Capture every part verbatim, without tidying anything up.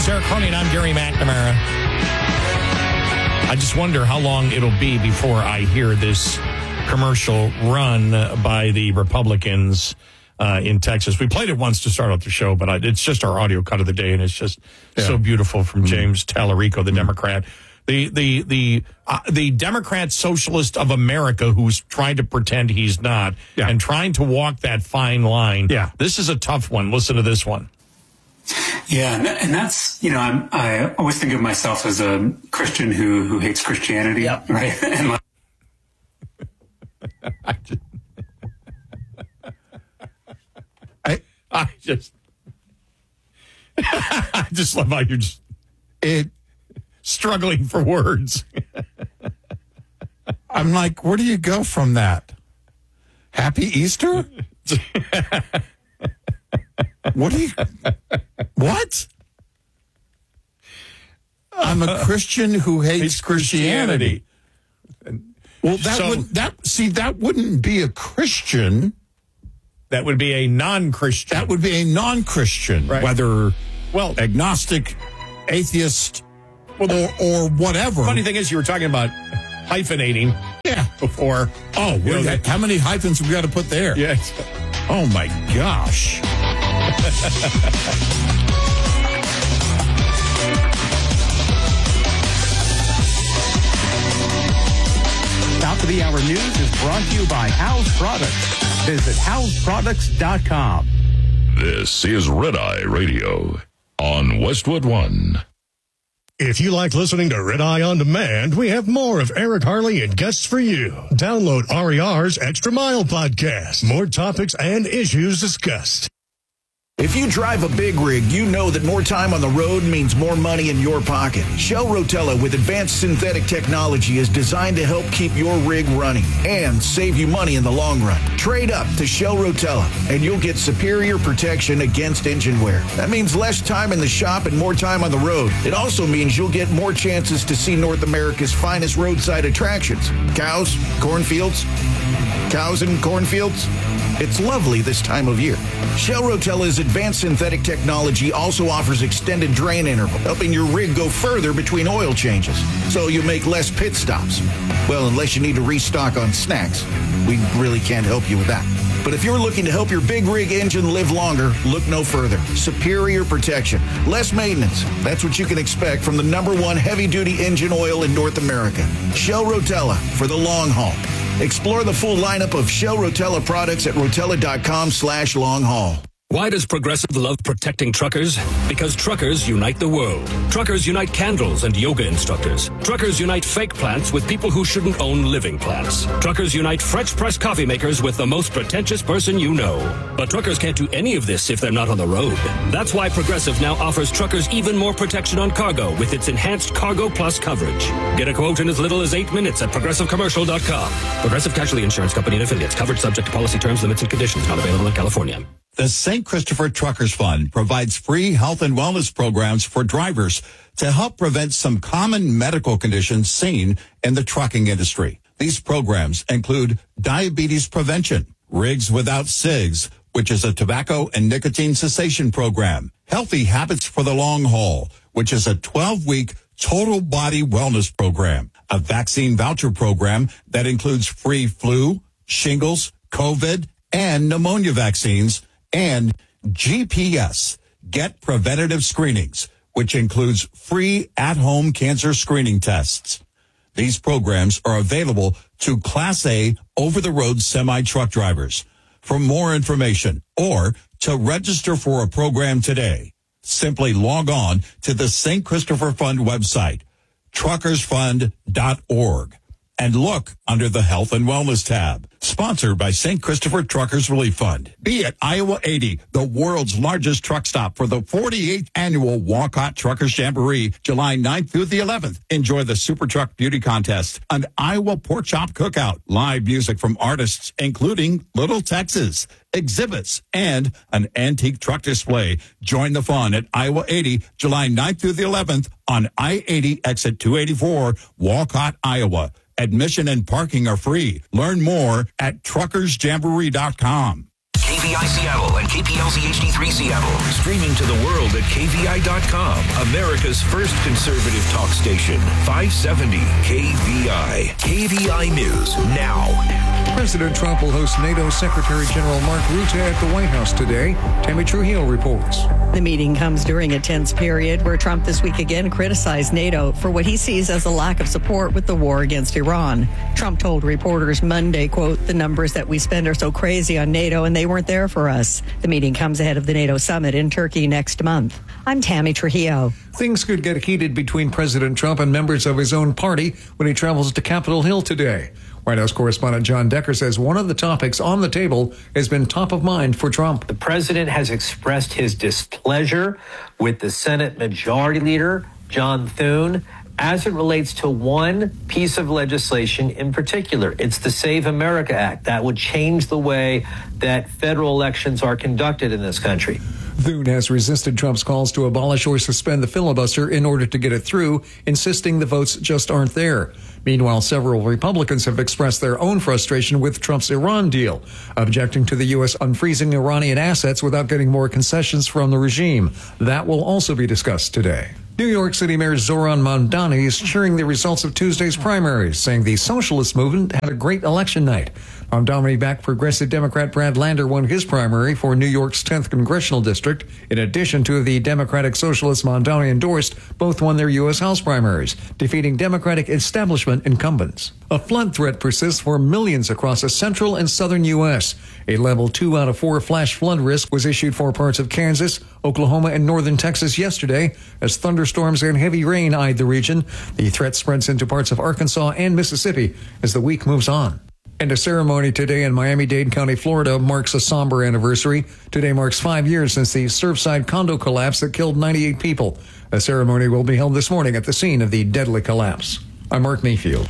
Sarah Cronin. I'm Gary McNamara. I just wonder how long it'll be before I hear this commercial run by the Republicans uh, in Texas. We played it once to start out the show, but I, it's just our audio cut of the day, and it's just yeah. so beautiful from James mm-hmm. Tallarico, the mm-hmm. Democrat. The the the uh, the Democrat Socialist of America who's trying to pretend he's not yeah. and trying to walk that fine line. Yeah. This is a tough one. Listen to this one. Yeah, and that's, you know, I'm, I always think of myself as a Christian who who hates Christianity, yep. right? And like, I just, I, I just, I just love how you're just it struggling for words. I'm like, where do you go from that? Happy Easter? What do you? What? I'm a Christian who hates, hates Christianity. Christianity. Well, that so, would that see that wouldn't be a Christian. That would be a non-Christian. That would be a non-Christian, right. Whether well agnostic, atheist, well, or or whatever. Funny thing is, you were talking about hyphenating. Yeah. Before. Oh, you know, that, how many hyphens have we got to put there? Yeah. Oh my gosh. Top of the Hour News is brought to you by House Products. Visit house products dot com. This is Red Eye Radio on Westwood One. If you like listening to Red Eye On Demand, we have more of Eric Harley and guests for you. Download R E R's Extra Mile podcast. More topics and issues discussed. If you drive a big rig, you know that more time on the road means more money in your pocket. Shell Rotella with advanced synthetic technology is designed to help keep your rig running and save you money in the long run. Trade up to Shell Rotella and you'll get superior protection against engine wear. That means less time in the shop and more time on the road. It also means you'll get more chances to see North America's finest roadside attractions. Cows, cornfields, cows and cornfields. It's lovely this time of year. Shell Rotella's advanced synthetic technology also offers extended drain interval, helping your rig go further between oil changes, so you make less pit stops. Well, unless you need to restock on snacks. We really can't help you with that. But if you're looking to help your big rig engine live longer, look no further. Superior protection, less maintenance. That's what you can expect from the number one heavy-duty engine oil in North America. Shell Rotella for the long haul. Explore the full lineup of Shell Rotella products at rotella.com slash long haul. Why does Progressive love protecting truckers? Because truckers unite the world. Truckers unite candles and yoga instructors. Truckers unite fake plants with people who shouldn't own living plants. Truckers unite French press coffee makers with the most pretentious person you know. But truckers can't do any of this if they're not on the road. That's why Progressive now offers truckers even more protection on cargo with its enhanced Cargo Plus coverage. Get a quote in as little as eight minutes at progressive commercial dot com. Progressive Casualty Insurance Company and Affiliates. Covered subject to policy terms, limits, and conditions. Not available in California. The Saint Christopher Truckers Fund provides free health and wellness programs for drivers to help prevent some common medical conditions seen in the trucking industry. These programs include diabetes prevention, Rigs Without Cigs, which is a tobacco and nicotine cessation program, Healthy Habits for the Long Haul, which is a twelve-week total body wellness program, a vaccine voucher program that includes free flu, shingles, COVID, and pneumonia vaccines, and G P S, Get Preventative Screenings, which includes free at-home cancer screening tests. These programs are available to Class A over-the-road semi-truck drivers. For more information or to register for a program today, simply log on to the Saint Christopher Fund website, truckers fund dot org, and look under the Health and Wellness tab. Sponsored by Saint Christopher Truckers Relief Fund. Be at Iowa eighty, the world's largest truck stop for the forty-eighth annual Walcott Truckers Jamboree, July ninth through the eleventh. Enjoy the Super Truck Beauty Contest, an Iowa Pork Chop Cookout, live music from artists including Little Texas, exhibits, and an antique truck display. Join the fun at Iowa eighty, July ninth through the eleventh on I eighty exit two eighty-four, Walcott, Iowa. Admission and parking are free. Learn more at truckers jamboree dot com. K B V I Seattle and K P L Z H D three Seattle. Streaming to the world at K V I dot com. America's first conservative talk station. five seventy K V I. K V I News now. President Trump will host NATO Secretary General Mark Rutte at the White House today. Tammy Trujillo reports. The meeting comes during a tense period where Trump this week again criticized NATO for what he sees as a lack of support with the war against Iran. Trump told reporters Monday, quote, "The numbers that we spend are so crazy on NATO and they weren't there for us." The meeting comes ahead of the NATO summit in Turkey next month. I'm Tammy Trujillo. Things could get heated between President Trump and members of his own party when he travels to Capitol Hill today. White House correspondent John Decker says one of the topics on the table has been top of mind for Trump. The president has expressed his displeasure with the Senate Majority Leader, John Thune, as it relates to one piece of legislation in particular. It's the Save America Act. That would change the way that federal elections are conducted in this country. Thune has resisted Trump's calls to abolish or suspend the filibuster in order to get it through, insisting the votes just aren't there. Meanwhile, several Republicans have expressed their own frustration with Trump's Iran deal, objecting to the U S unfreezing Iranian assets without getting more concessions from the regime. That will also be discussed today. New York City Mayor Zoran Mamdani is cheering the results of Tuesday's primaries, saying the socialist movement had a great election night. Mamdani-backed Progressive Democrat Brad Lander won his primary for New York's tenth Congressional District. In addition to the Democratic Socialist Mamdani endorsed, both won their U S House primaries, defeating Democratic establishment incumbents. A flood threat persists for millions across the central and southern U S. A level two out of four flash flood risk was issued for parts of Kansas, Oklahoma, and northern Texas yesterday as thunderstorms and heavy rain eyed the region. The threat spreads into parts of Arkansas and Mississippi as the week moves on. And a ceremony today in Miami-Dade County, Florida, marks a somber anniversary. Today marks five years since the Surfside condo collapse that killed ninety-eight people. A ceremony will be held this morning at the scene of the deadly collapse. I'm Mark Mayfield.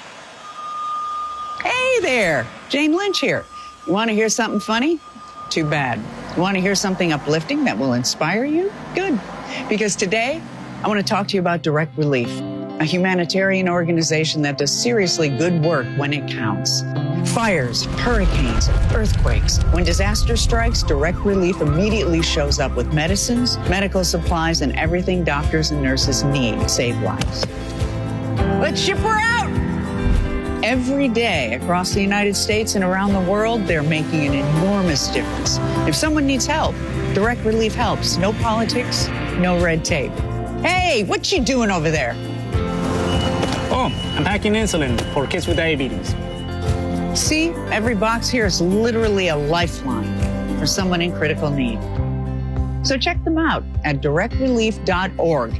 Hey there, Jane Lynch here. You want to hear something funny? Too bad. You want to hear something uplifting that will inspire you? Good. Because today, I want to talk to you about Direct Relief, a humanitarian organization that does seriously good work when it counts. Fires, hurricanes, earthquakes. When disaster strikes, Direct Relief immediately shows up with medicines, medical supplies, and everything doctors and nurses need to save lives. Let's ship her out! Every day across the United States and around the world, they're making an enormous difference. If someone needs help, Direct Relief helps. No politics, no red tape. Hey, what you doing over there? Oh, I'm packing insulin for kids with diabetes. See, every box here is literally a lifeline for someone in critical need. So check them out at direct relief dot org.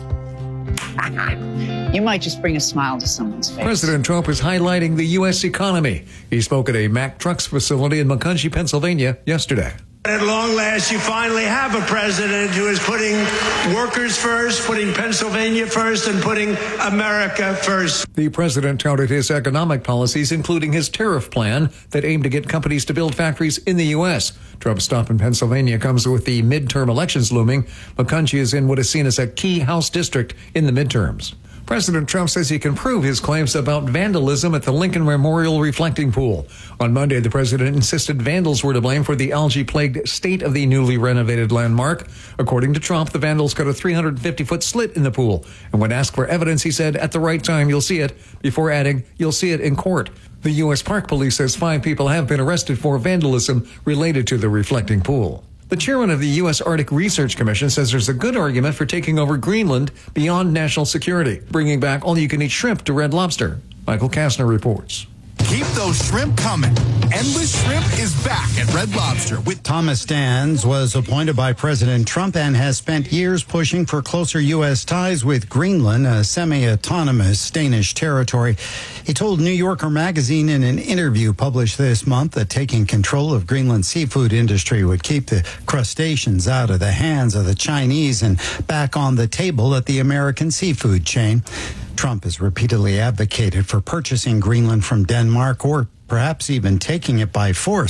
You might just bring a smile to someone's face. President Trump is highlighting the U S economy. He spoke at a Mack Trucks facility in Macungie, Pennsylvania yesterday. At long last, you finally have a president who is putting workers first, putting Pennsylvania first, and putting America first. The president touted his economic policies, including his tariff plan that aimed to get companies to build factories in the U S. Trump's stop in Pennsylvania comes with the midterm elections looming. Macungie is in what is seen as a key House district in the midterms. President Trump says he can prove his claims about vandalism at the Lincoln Memorial Reflecting Pool. On Monday, the president insisted vandals were to blame for the algae-plagued state of the newly renovated landmark. According to Trump, the vandals cut a three hundred fifty foot slit in the pool. And when asked for evidence, he said, "At the right time, you'll see it," before adding, "You'll see it in court." The U S Park Police says five people have been arrested for vandalism related to the reflecting pool. The chairman of the U S Arctic Research Commission says there's a good argument for taking over Greenland beyond national security, bringing back all-you-can-eat shrimp to Red Lobster. Michael Kastner reports. Keep those shrimp coming. Endless Shrimp is back at Red Lobster with Thomas Stans was appointed by President Trump and has spent years pushing for closer U S ties with Greenland, a semi-autonomous Danish territory. He told New Yorker magazine in an interview published this month that taking control of Greenland's seafood industry would keep the crustaceans out of the hands of the Chinese and back on the table at the American seafood chain. Trump has repeatedly advocated for purchasing Greenland from Denmark or perhaps even taking it by force.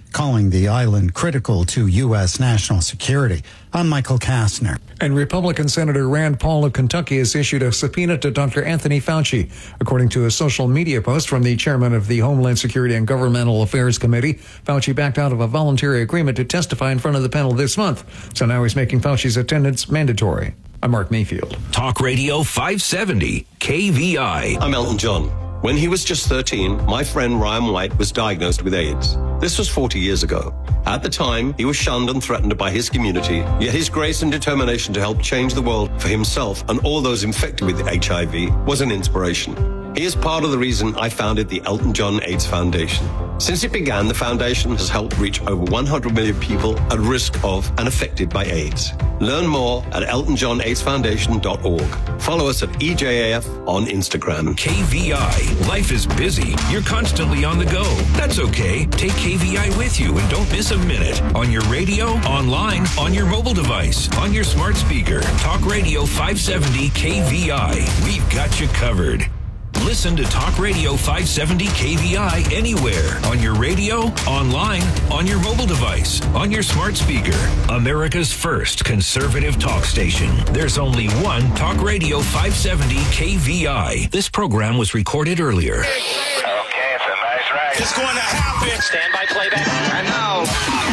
calling the island critical to U S national security. I'm Michael Kastner. And Republican Senator Rand Paul of Kentucky has issued a subpoena to Doctor Anthony Fauci. According to a social media post from the chairman of the Homeland Security and Governmental Affairs Committee, Fauci backed out of a voluntary agreement to testify in front of the panel this month. So now he's making Fauci's attendance mandatory. I'm Mark Mayfield. Talk Radio five seventy, K V I. I'm Elton John. When he was just thirteen, my friend Ryan White was diagnosed with AIDS. This was forty years ago. At the time, he was shunned and threatened by his community, yet his grace and determination to help change the world for himself and all those infected with H I V was an inspiration. He is part of the reason I founded the Elton John AIDS Foundation. Since it began, the foundation has helped reach over one hundred million people at risk of and affected by AIDS. Learn more at elton john aids foundation dot org. Follow us at E J A F on Instagram. K V I. Life is busy. You're constantly on the go. That's okay. Take K V I with you and don't miss a minute. On your radio, online, on your mobile device, on your smart speaker. Talk Radio five seventy K V I. We've got you covered. Listen to Talk Radio five seventy K V I anywhere. On your radio, online, on your mobile device, on your smart speaker. America's first conservative talk station. There's only one Talk Radio five seventy K V I. This program was recorded earlier. Okay, it's a nice ride. It's going to happen. Stand by playback. I know.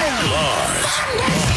Lars.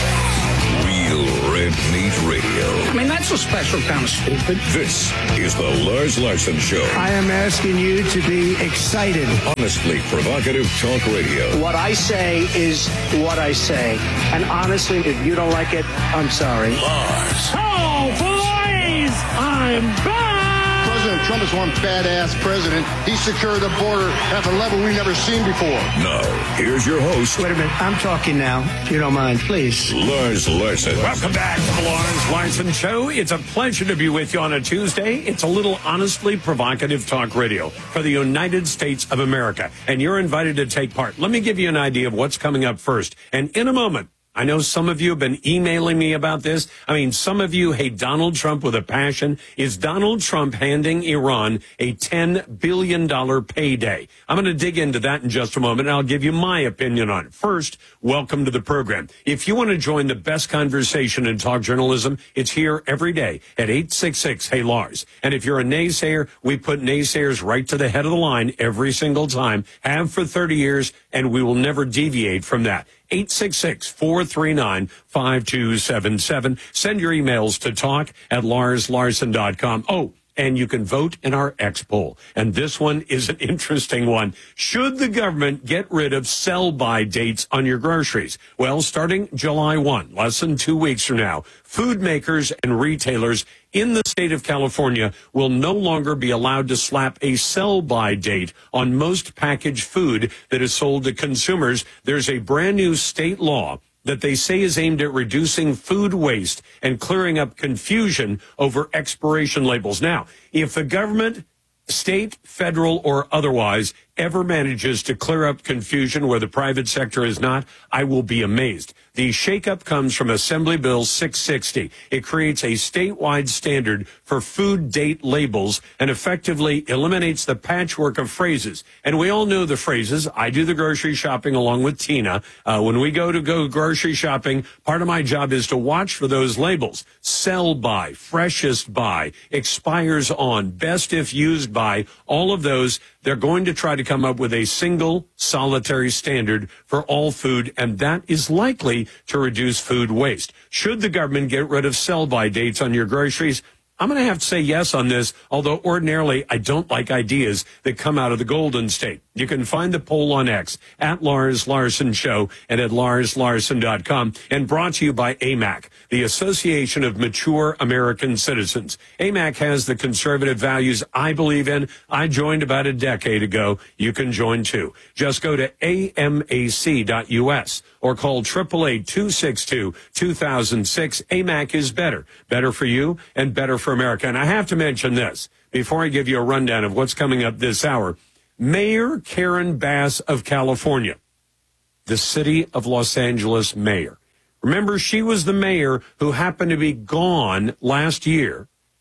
Real Red Meat Radio. I mean, that's a special kind of stupid. This is the Lars Larson Show. I am asking you to be excited. Honestly provocative talk radio. What I say is what I say. And honestly, if you don't like it, I'm sorry. Lars. Oh, boys! I'm back! President Trump is one badass president. He secured the border at a level we've never seen before. Now, here's your host. Wait a minute. I'm talking now, if you don't mind, please. Lars Larson. Welcome back to the Lars Larson Show. It's a pleasure to be with you on a Tuesday. It's a little honestly provocative talk radio for the United States of America. And you're invited to take part. Let me give you an idea of what's coming up first. And in a moment, I know some of you have been emailing me about this. I mean, some of you hate Donald Trump with a passion. Is Donald Trump handing Iran a ten billion dollars payday? I'm going to dig into that in just a moment, and I'll give you my opinion on it. First, welcome to the program. If you want to join the best conversation in talk journalism, it's here every day at eight six six, hey Lars. And if you're a naysayer, we put naysayers right to the head of the line every single time, have for thirty years, and we will never deviate from that. eight six six, four three nine, five two seven seven. Send your emails to talk at lars larson dot com. Oh, and you can vote in our X poll. And this one is an interesting one. Should the government get rid of sell-by dates on your groceries? Well, starting July first, less than two weeks from now, food makers and retailers in the state of California will no longer be allowed to slap a sell-by date on most packaged food that is sold to consumers. There's a brand new state law that they say is aimed at reducing food waste and clearing up confusion over expiration labels. Now, if the government, state, federal, or otherwise, ever manages to clear up confusion where the private sector is not, I will be amazed. The shakeup comes from Assembly Bill six sixty. It creates a statewide standard for food date labels and effectively eliminates the patchwork of phrases. And we all know the phrases. I do the grocery shopping along with Tina. Uh, when we go to go grocery shopping, part of my job is to watch for those labels. Sell by, freshest by, expires on, best if used by, all of those. They're going to try to come up with a single solitary standard for all food, and that is likely to reduce food waste. Should the government get rid of sell-by dates on your groceries? I'm going to have to say yes on this, although ordinarily I don't like ideas that come out of the Golden State. You can find the poll on X at Lars Larson Show and at lars larson dot com, and brought to you by A M A C, the Association of Mature American Citizens. A M A C has the conservative values I believe in. I joined about a decade ago. You can join too. Just go to A M A C dot U S or call eight eight eight, two six two, two thousand six. A M A C is better. Better for you and better for America. And I have to mention this before I give you a rundown of what's coming up this hour. Mayor Karen Bass of California, the city of Los Angeles mayor. Remember, she was the mayor who happened to be gone last year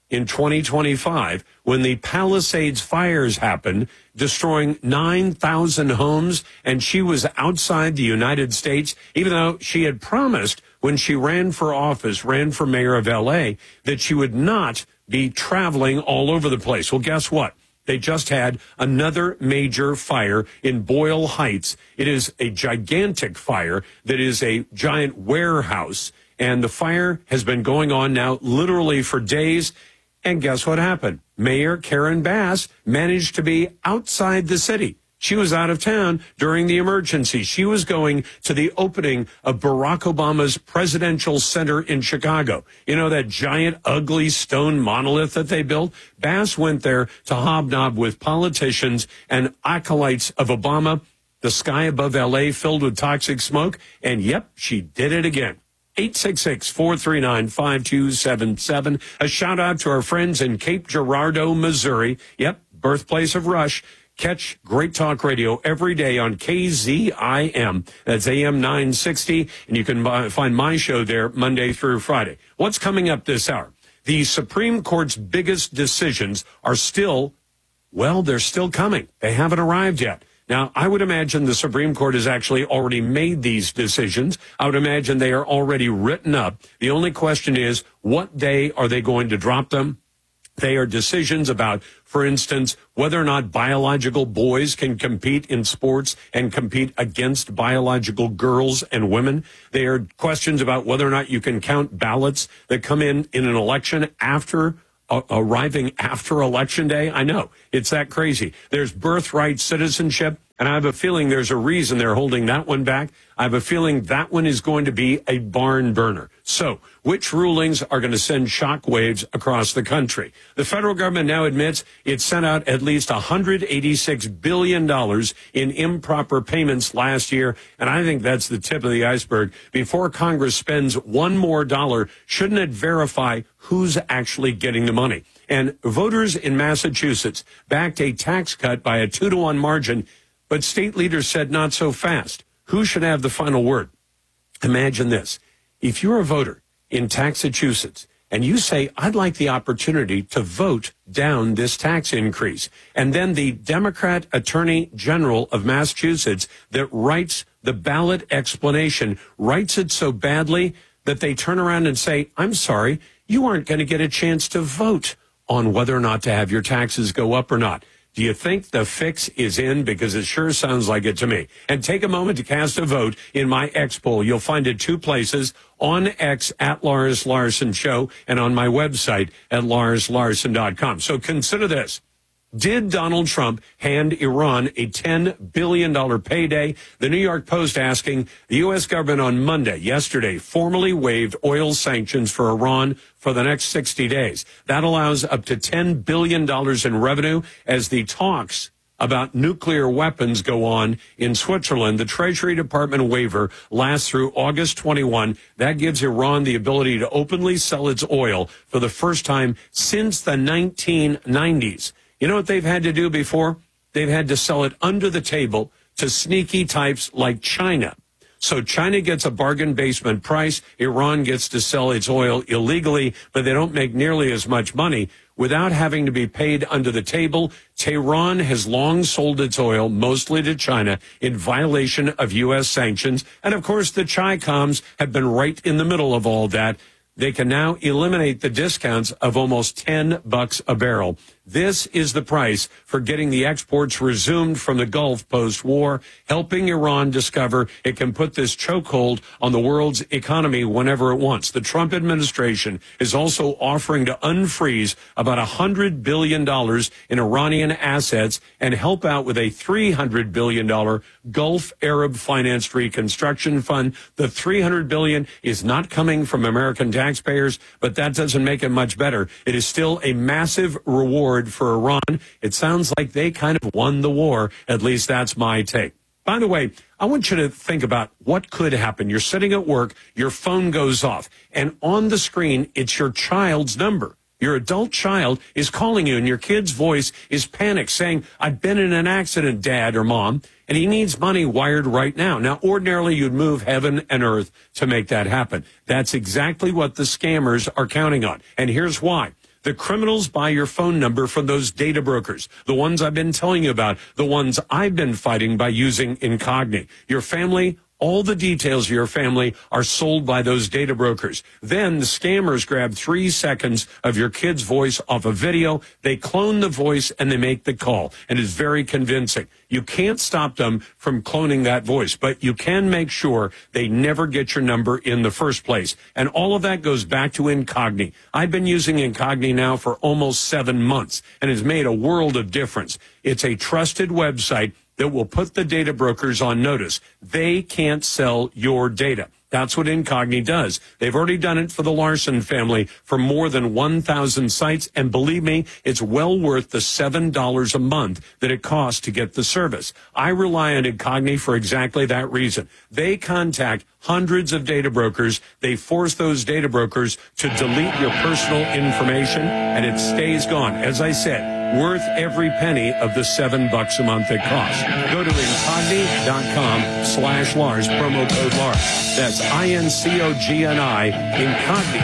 in twenty twenty-five when the Palisades fires happened, destroying nine thousand homes, and she was outside the United States, even though she had promised when she ran for office, ran for mayor of L A, that she would not be traveling all over the place. Well, guess what? They just had another major fire in Boyle Heights. It is a gigantic fire that is a giant warehouse, and the fire has been going on now literally for days. And guess what happened? Mayor Karen Bass managed to be outside the city. She was out of town during the emergency. She was going to the opening of Barack Obama's presidential center in Chicago. You know, that giant, ugly stone monolith that they built? Bass went there to hobnob with politicians and acolytes of Obama. The sky above L A filled with toxic smoke. And yep, she did it again. eight six six, four three nine, five two seven seven. A shout out to our friends in Cape Girardeau, Missouri. Yep, birthplace of Rush. Catch Great Talk Radio every day on K Z I M. That's A M nine sixty, and you can buy, find my show there Monday through Friday. What's coming up this hour? The Supreme Court's biggest decisions are still, well, they're still coming. They haven't arrived yet. Now, I would imagine the Supreme Court has actually already made these decisions. I would imagine they are already written up. The only question is, what day are they going to drop them? They are decisions about, for instance, whether or not biological boys can compete in sports and compete against biological girls and women. They are questions about whether or not you can count ballots that come in in an election after uh, arriving after Election Day. I know, it's that crazy. There's birthright citizenship, and I have a feeling there's a reason they're holding that one back. I have a feeling that one is going to be a barn burner. So, which rulings are going to send shockwaves across the country? The federal government now admits it sent out at least one hundred eighty-six billion dollars in improper payments last year, and I think that's the tip of the iceberg. Before Congress spends one more dollar, shouldn't it verify who's actually getting the money? And voters in Massachusetts backed a tax cut by a two to one margin, but state leaders said not so fast. Who should have the final word? Imagine this. If you're a voter in Massachusetts and you say, I'd like the opportunity to vote down this tax increase, and then the Democrat Attorney General of Massachusetts that writes the ballot explanation writes it so badly that they turn around and say, I'm sorry, you aren't going to get a chance to vote on whether or not to have your taxes go up or not. Do you think the fix is in? Because it sure sounds like it to me. And take a moment to cast a vote in my X poll. You'll find it two places, on X at Lars Larson Show and on my website at lars larson dot com. So consider this. Did Donald Trump hand Iran a ten billion dollars payday? The New York Post asking, the U S government on Monday, yesterday, formally waived oil sanctions for Iran for the next sixty days. That allows up to ten billion dollars in revenue as the talks about nuclear weapons go on in Switzerland. The Treasury Department waiver lasts through August twenty-first. That gives Iran the ability to openly sell its oil for the first time since the nineteen nineties. You know what they've had to do before? They've had to sell it under the table to sneaky types like China. So China gets a bargain basement price. Iran gets to sell its oil illegally, but they don't make nearly as much money without having to be paid under the table. Tehran has long sold its oil mostly to China in violation of U S sanctions. And of course, the Chi-Coms have been right in the middle of all that. They can now eliminate the discounts of almost ten bucks a barrel. This is the price for getting the exports resumed from the Gulf post-war, helping Iran discover it can put this chokehold on the world's economy whenever it wants. The Trump administration is also offering to unfreeze about one hundred billion dollars in Iranian assets and help out with a three hundred billion dollars Gulf Arab Financed Reconstruction Fund. The three hundred billion dollars is not coming from American taxpayers, but that doesn't make it much better. It is still a massive reward for Iran. It sounds like they kind of won the war. At least that's my take. By the way, I want you to think about what could happen. You're sitting at work, your phone goes off, and on the screen, it's your child's number. Your adult child is calling you, and your kid's voice is panicked, saying, I've been in an accident, Dad or Mom, and he needs money wired right now. Now, ordinarily, you'd move heaven and earth to make that happen. That's exactly what the scammers are counting on. And here's why. The criminals buy your phone number from those data brokers, the ones I've been telling you about, the ones I've been fighting by using Incogni. Your family, all the details of your family are sold by those data brokers. Then the scammers grab three seconds of your kid's voice off a video. They clone the voice and they make the call. And it's very convincing. You can't stop them from cloning that voice, but you can make sure they never get your number in the first place. And all of that goes back to Incogni. I've been using Incogni now for almost seven months and it's made a world of difference. It's a trusted website that will put the data brokers on notice. They can't sell your data. That's what Incogni does. They've already done it for the Larson family for more than one thousand sites, and believe me, it's well worth the seven dollars a month that it costs to get the service. I rely on Incogni for exactly that reason. They contact hundreds of data brokers. They force those data brokers to delete your personal information, and it stays gone. As I said, worth every penny of the seven bucks a month it costs. Go to Incogni.com slash Lars, promo code Lars. That's I N C O G N I, Incogni.